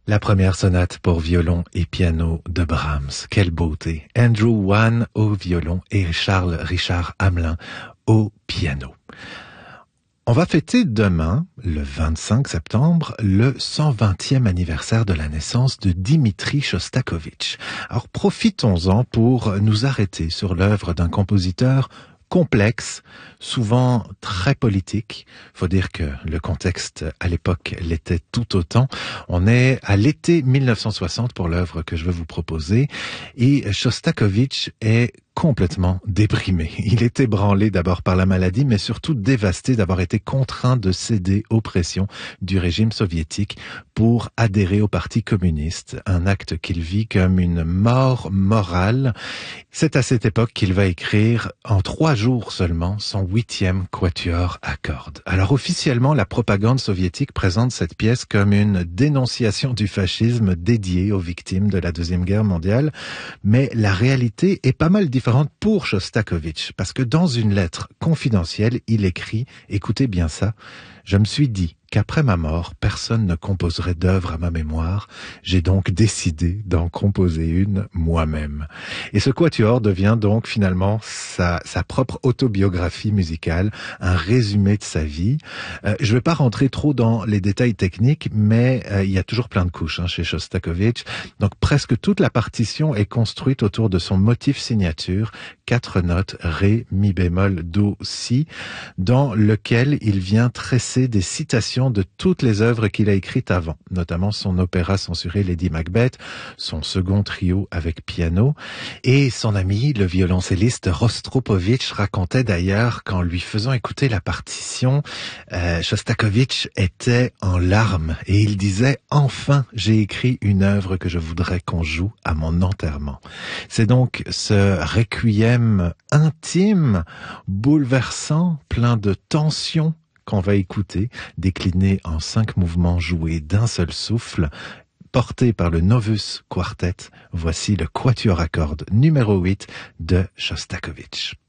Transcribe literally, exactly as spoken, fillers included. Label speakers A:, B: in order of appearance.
A: La première sonate pour violon et piano de Brahms. Quelle beauté. Andrew Wan au violon et Charles Richard Hamelin au piano. On va fêter demain, le vingt-cinq septembre, le cent vingtième anniversaire de la naissance de Dimitri Shostakovich. Alors profitons-en pour nous arrêter sur l'œuvre d'un compositeur complexe, souvent très politique. Faut dire que le contexte à l'époque l'était tout autant. On est à l'été mille neuf cent soixante pour l'œuvre que je vais vous proposer et Shostakovich est complètement déprimé. Il est ébranlé d'abord par la maladie, mais surtout dévasté d'avoir été contraint de céder aux pressions du régime soviétique pour adhérer au Parti communiste, un acte qu'il vit comme une mort morale. C'est à cette époque qu'il va écrire en trois jours seulement son huitième quatuor à cordes. Alors officiellement, la propagande soviétique présente cette pièce comme une dénonciation du fascisme dédiée aux victimes de la Deuxième Guerre mondiale, mais la réalité est pas mal différente pour Shostakovich, parce que dans une lettre confidentielle, il écrit, écoutez bien ça, « Je me suis dit qu'après ma mort, personne ne composerait d'œuvre à ma mémoire. J'ai donc décidé d'en composer une moi-même. » Et ce quatuor devient donc finalement sa, sa propre autobiographie musicale, un résumé de sa vie. Euh, je ne vais pas rentrer trop dans les détails techniques, mais euh, il y a toujours plein de couches hein, chez Shostakovich. Donc presque toute la partition est construite autour de son motif signature, quatre notes, ré, mi bémol, do, si, dans lequel il vient tresser des citations de toutes les œuvres qu'il a écrites avant, notamment son opéra censuré Lady Macbeth, son second trio avec piano, et son ami, le violoncelliste Rostropovitch, racontait d'ailleurs qu'en lui faisant écouter la partition, euh, Shostakovich était en larmes, et il disait « Enfin, j'ai écrit une œuvre que je voudrais qu'on joue à mon enterrement ». C'est donc ce requiem intime, bouleversant, plein de tensions, qu'on va écouter, décliné en cinq mouvements joués d'un seul souffle, porté par le Novus Quartet. Voici le quatuor à cordes numéro huit de Shostakovich.